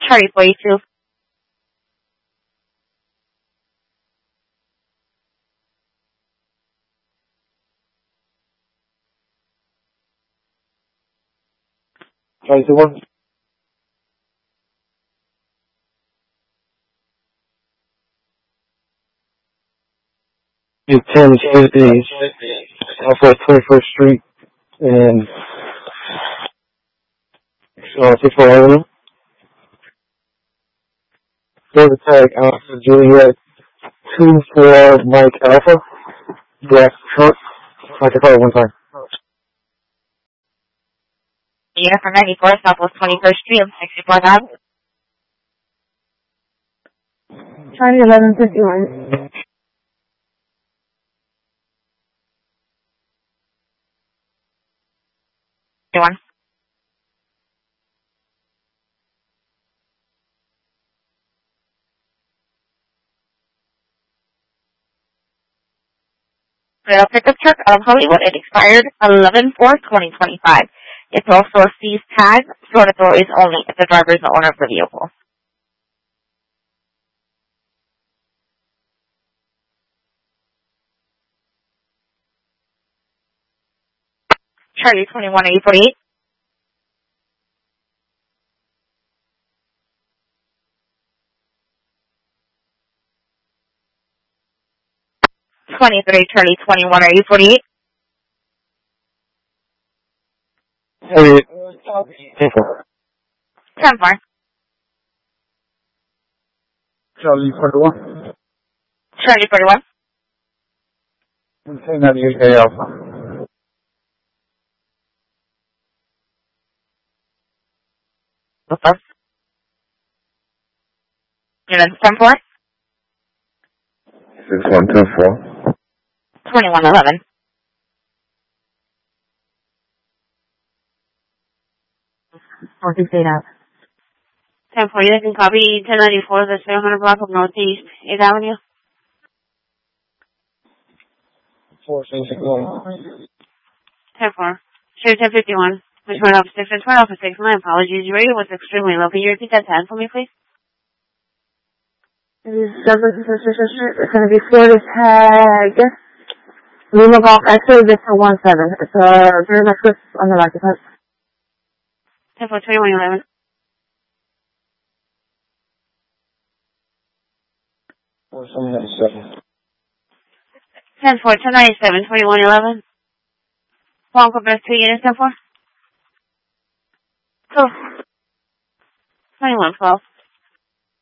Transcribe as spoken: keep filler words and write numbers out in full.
Charlie forty-two. Charlie two one. It's ten Tuesdays off of twenty-first Street and uh, six four Avenue. Florida Tag Alpha Juliet two four Mike Alpha. Black truck. I can call it one time. Yeah, for ninety-four, Southwest twenty-first Street, sixty-four thousand. Charlie eleven fifty-one. One. Rail pickup truck out of Hollywood. It expired eleven four twenty twenty-five. It's also a seized tag. Florida authorities only if the driver is the owner of the vehicle. Charlie twenty-one eighty forty-eight. twenty-three Charlie twenty-one eighty forty-eight. Hey, ten four. ten four. Charlie forty-one. Charlie forty-one. ten ninety-eight A Alpha. Okay. Unit ten four. six one two four. twenty-one eleven. four sixty-eight out. ten four, you can copy ten ninety-four, the seven hundred block of Northeast eighth Avenue. four six one. ten four. Sure, ten fifty-one. Which went off six and twelve off of six. My apologies. Your radio was extremely low. Can you repeat that ten for me, please? It is Douglas, it's going to be Florida Tag. Lima Golf, actually, this for one seven. It's a very much with on the market. ten four, twenty-one eleven. four seven ninety-seven. ten four, ten ninety-seven, twenty-one eleven. Long Quebec two units, ten four. Cool. twenty-one twelve.